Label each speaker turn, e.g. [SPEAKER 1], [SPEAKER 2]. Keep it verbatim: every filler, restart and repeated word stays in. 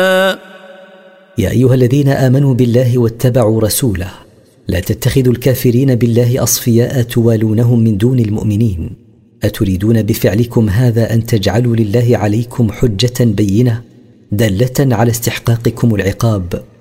[SPEAKER 1] يا أيها الذين آمنوا بالله واتبعوا رسوله لا تتخذوا الكافرين بالله أصفياء توالونهم من دون المؤمنين، أتريدون بفعلكم هذا أن تجعلوا لله عليكم حجة بينة دالة على استحقاقكم العقاب،